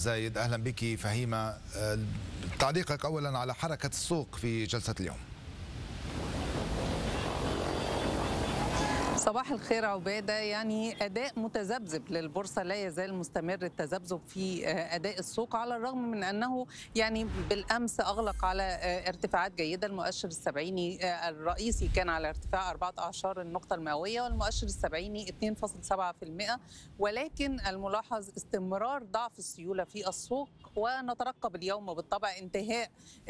زايد. أهلا بك فهيمة. تعليقك أولا على حركة السوق في جلسة اليوم. صباح الخير عبادة. يعني أداء متذبذب للبورصة، لا يزال مستمر التذبذب في أداء السوق على الرغم من أنه يعني بالأمس أغلق على ارتفاعات جيدة. المؤشر السبعيني الرئيسي كان على ارتفاع 14 النقطة المئوية والمؤشر السبعيني 2.7%، ولكن الملاحظ استمرار ضعف السيولة في السوق، ونترقب اليوم بالطبع انتهاء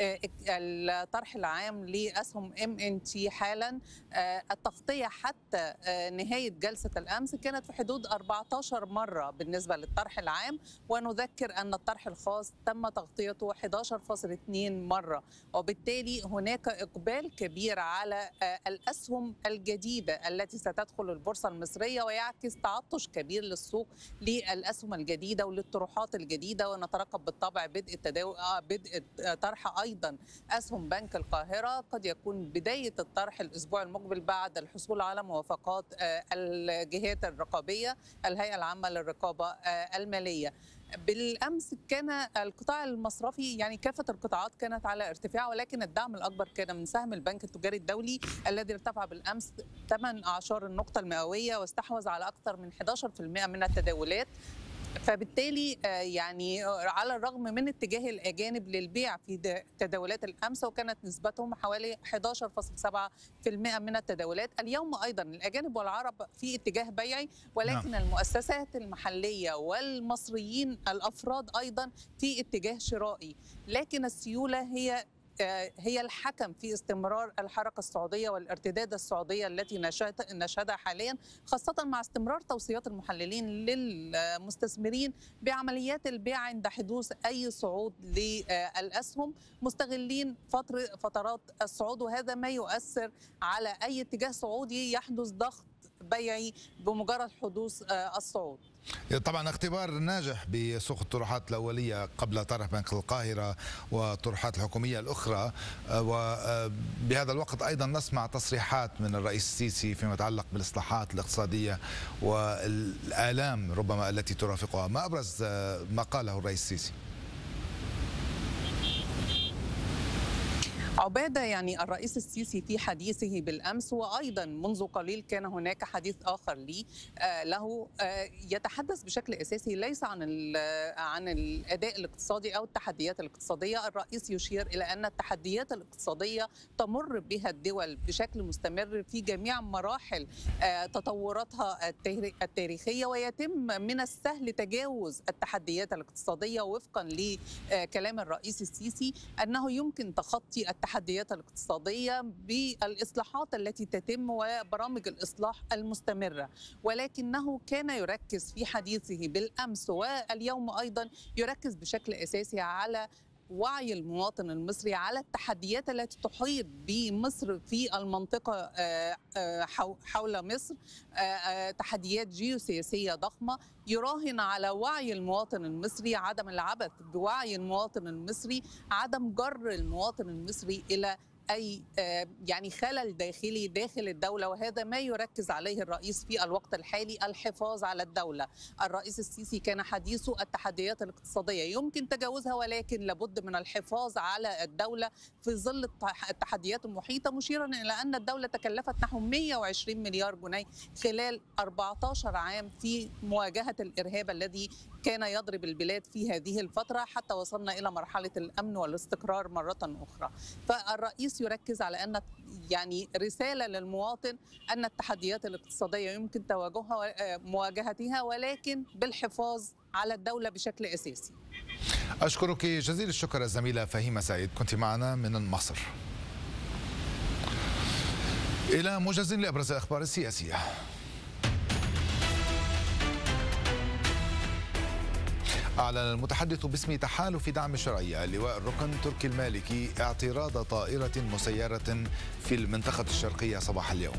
الطرح العام لأسهم MNT حالا. التغطية حتى نهاية جلسة الأمس كانت في حدود 14 مرة بالنسبة للطرح العام، ونذكر أن الطرح الخاص تم تغطيته 11.2 مرة، وبالتالي هناك إقبال كبير على الأسهم الجديدة التي ستدخل البورصة المصرية، ويعكس تعطش كبير للسوق للأسهم الجديدة وللطروحات الجديدة. ونترقب بالطبع بدء طرح أيضا أسهم بنك القاهرة، قد يكون بداية الطرح الأسبوع المقبل بعد الحصول على موافقات الجهات الرقابية، الهيئة العامة للرقابة المالية. بالأمس كان القطاع المصرفي، يعني كافة القطاعات كانت على ارتفاع، ولكن الدعم الأكبر كان من سهم البنك التجاري الدولي الذي ارتفع بالأمس 18 النقطة المئوية واستحوذ على أكثر من 11% من التداولات. فبالتالي يعني على الرغم من اتجاه الأجانب للبيع في تداولات الأمس، وكانت نسبتهم حوالي 11.7% من التداولات، اليوم أيضا الأجانب والعرب في اتجاه بيعي، ولكن المؤسسات المحلية والمصريين الأفراد أيضا في اتجاه شرائي. لكن السيولة هي الحكم في استمرار الحركة السعودية والارتداد السعودية التي نشهدها حاليا، خاصة مع استمرار توصيات المحللين للمستثمرين بعمليات البيع عند حدوث أي صعود للأسهم، مستغلين فترات الصعود، وهذا ما يؤثر على أي اتجاه صعودي يحدث ضغط بيعي بمجرد حدوث الصعود. طبعا اختبار ناجح بسوق الطروحات الأولية قبل طرح بنك القاهرة والطروحات الحكومية الأخرى، وبهذا الوقت أيضا نسمع تصريحات من الرئيس السيسي فيما يتعلق بالإصلاحات الاقتصادية والآلام ربما التي ترافقها. ما أبرز ما قاله الرئيس السيسي؟ عبادة، يعني الرئيس السيسي في حديثه بالأمس وأيضا منذ قليل كان هناك حديث آخر له يتحدث بشكل أساسي ليس عن الأداء الاقتصادي أو التحديات الاقتصادية. الرئيس يشير إلى أن التحديات الاقتصادية تمر بها الدول بشكل مستمر في جميع مراحل تطوراتها التاريخية، ويتم من السهل تجاوز التحديات الاقتصادية وفقا لكلام الرئيس السيسي أنه يمكن تخطي التحديات الاقتصادية بالإصلاحات التي تتم وبرامج الإصلاح المستمرة. ولكنه كان يركز في حديثه بالأمس واليوم أيضا يركز بشكل أساسي على وعي المواطن المصري على التحديات التي تحيط بمصر في المنطقة حول مصر، تحديات جيوسياسية ضخمة. يراهن على وعي المواطن المصري، عدم العبث بوعي المواطن المصري، عدم جر المواطن المصري إلى أي يعني خلل داخلي داخل الدولة، وهذا ما يركز عليه الرئيس في الوقت الحالي، الحفاظ على الدولة. الرئيس السيسي كان حديثه التحديات الاقتصادية يمكن تجاوزها، ولكن لابد من الحفاظ على الدولة في ظل التحديات المحيطة، مشيرا إلى أن الدولة تكلفت نحو 120 مليار جنيه خلال 14 عام في مواجهة الإرهاب الذي كان يضرب البلاد في هذه الفترة حتى وصلنا إلى مرحلة الأمن والاستقرار مرة أخرى. فالرئيس يركز على أن يعني رسالة للمواطن أن التحديات الاقتصادية يمكن مواجهتها، ولكن بالحفاظ على الدولة بشكل أساسي. أشكرك جزيل الشكر الزميلة فهيمة سعيد، كنت معنا من مصر. إلى موجز لأبرز الأخبار السياسية. أعلن المتحدث باسم تحالف دعم الشرعية اللواء الركن تركي المالكي اعتراض طائرة مسيرة في المنطقة الشرقية صباح اليوم.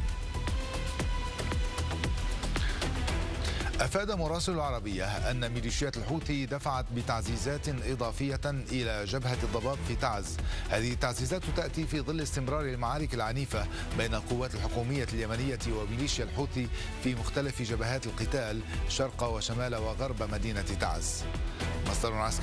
أفاد مراسل العربية أن ميليشيات الحوثي دفعت بتعزيزات إضافية إلى جبهة الضباب في تعز. هذه التعزيزات تأتي في ظل استمرار المعارك العنيفة بين القوات الحكومية اليمنية وميليشيا الحوثي في مختلف جبهات القتال شرق وشمال وغرب مدينة تعز. مصدر عسكري